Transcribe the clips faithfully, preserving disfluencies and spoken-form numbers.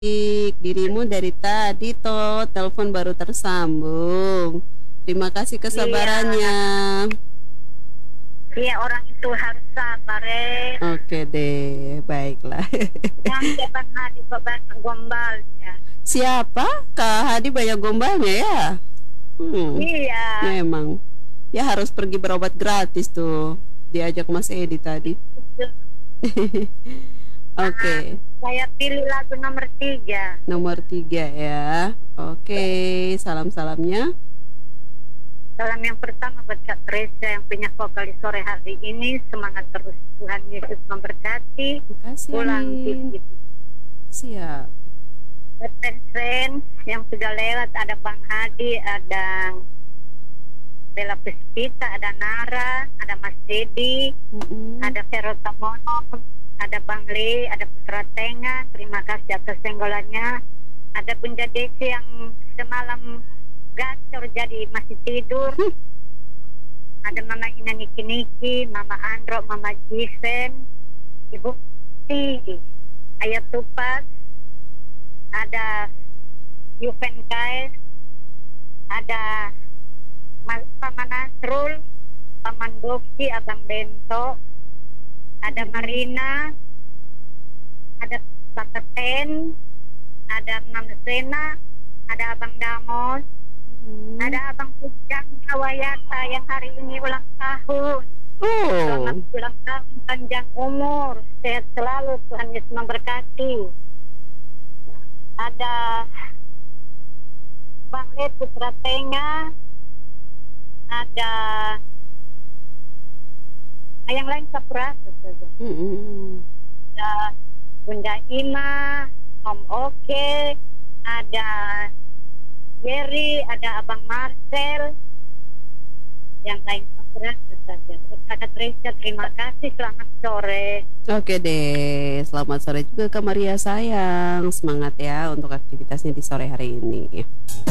Dirimu dari tadi toh telepon baru tersambung. Terima kasih kesabarannya. Iya, orang itu harus sabar, eh. Oke deh, baiklah. Yang depan hari banyak gombalnya. Siapa? Kak Hadi banyak gombalnya ya? Hmm, Iya. memang. Ya harus pergi berobat gratis tuh. Diajak Mas Edi tadi. Oke. Saya pilih lagu nomor tiga. Nomor tiga ya. Oke, salam-salamnya. Salam yang pertama buat Kak Teresa yang punya vokal di sore hari ini. Semangat terus, Tuhan Yesus memberkati. Terima kasih. Pulang Amin. Siap. Buat friends yang sudah lewat, ada Bang Hadi, ada Bella Puspita, ada Nara, ada Mas Dedi, Mm-mm. ada Vero Tamono, ada Bang Le, ada Putra Tenga. Terima kasih atas senggolannya. Ada Bunda Desi yang semalam gacor jadi masih tidur. Ada Mama Ina Niki Niki, Mama Andro, Mama Jisen, Ibu Ti, Ayat Tupas, ada Yuven Kais, ada Ma- Paman Nasrul, Paman Boksi, Abang Bento, ada Marina, ada Bapak Ten, ada Mama Sena, ada Abang Damos, Hmm. ada Abang Pujang Wayata yang hari ini ulang tahun. Oh, Selamat ulang tahun, panjang umur, sehat selalu, Tuhan Yesus memberkati. Ada Bang Le Putra Tenga, ada nah, yang lain Sapurasa saja. mm-mm. Ada Bunda Ima, Om Oke, ada Jerry, ada Abang Marcel, yang lain Sapurasa saja. Kak Teresa, terima kasih, selamat sore. Oke deh, selamat sore juga Kak Maria sayang. Semangat ya untuk aktivitasnya di sore hari ini.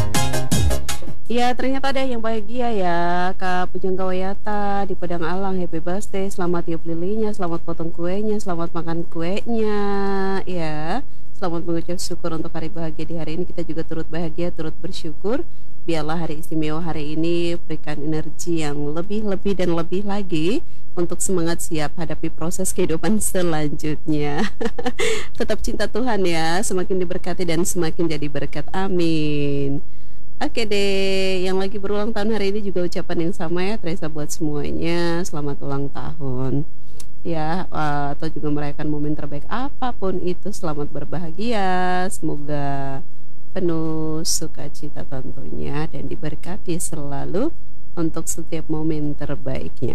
Ya ternyata ada yang bahagia ya, Kak Pujangga Wayata di Padang Alang. Happy birthday, selamat tiup lilinnya, selamat potong kuenya, selamat makan kuenya. Ya, selamat mengucap syukur untuk hari bahagia di hari ini. Kita juga turut bahagia, turut bersyukur. Biarlah hari istimewa hari ini berikan energi yang lebih-lebih dan lebih lagi untuk semangat siap hadapi proses kehidupan selanjutnya. Tetap cinta Tuhan ya, semakin diberkati dan semakin jadi berkat. Amin. Oke deh, yang lagi berulang tahun hari ini juga ucapan yang sama ya Teresa buat semuanya. Selamat ulang tahun. Ya, uh, atau juga merayakan momen terbaik apapun itu, selamat berbahagia. Semoga penuh sukacita tentunya dan diberkati selalu untuk setiap momen terbaiknya.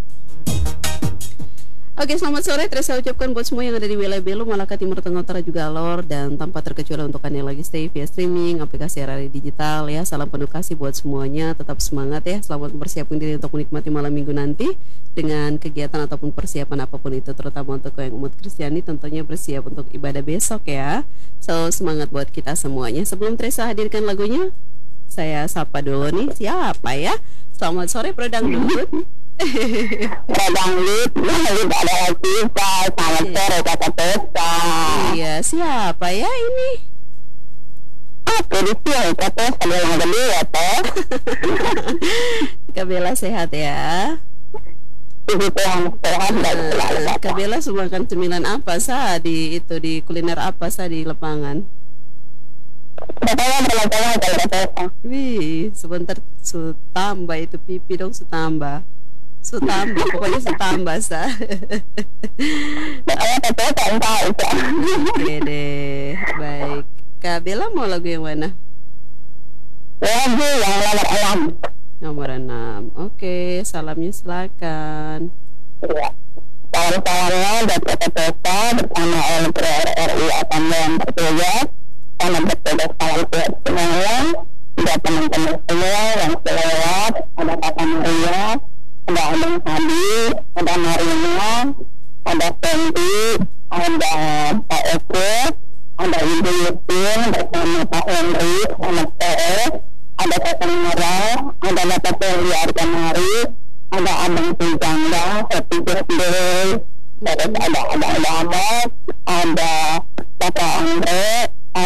Oke, selamat sore. Teresa ucapkan buat semua yang ada di wilayah Belu, Malaka, Timur Tengah, Utara, juga Alor, dan tanpa terkecuali untuk Anda yang lagi stay via streaming, aplikasi R R I digital ya. Salam penuh kasih buat semuanya. Tetap semangat ya. Selamat mempersiapkan diri untuk menikmati malam minggu nanti dengan kegiatan ataupun persiapan apapun itu, terutama untuk yang umat Kristiani tentunya bersiap untuk ibadah besok ya. So, semangat buat kita semuanya. Sebelum Teresa hadirkan lagunya, saya sapa dulu nih. Siapa ya? Selamat sore, Bro Dangdut. Dangdut, Dangdut ada kita, selamat sore Kak Teresa. Iya, siapa ya ini? Aku di sini Kak Teresa, yang kedua toh. Kak Bella sehat ya? Itu yang sehat dan selalu. Kak Bella makan cemilan apa sah di itu di kuliner apa sah di lapangan? Katanya berlangsung Kak Teresa. Wih, sebentar su tambah itu pipi dong su tambah. Su tambah, pokoknya su tambah sah. Katanya Kak Teresa yang tahu Kak. Oke deh, baik. Kak Bella mau lagu yang mana? Lagu yang nomor enam. Nomor enam. Oke, salamnya silakan. Iya. Salam-salamnya buat Kak Teresa bersama L P R R I akan yang bertugas. Karena bertugas salam buat semuanya. Buat teman-teman semua yang selewat. Ada Kakak Maria, ada Abang Hadi, ada Marina, ada Fendi, ada Pak Eko, ada Ibu Yusin bersama Pak Henry, anak P E, ada Kakak Nora, ada Bapak Ferry Arkamari, ada Abang Pujangga, Happy Birthday, terus ada ada ada ada ada Bapak Andre,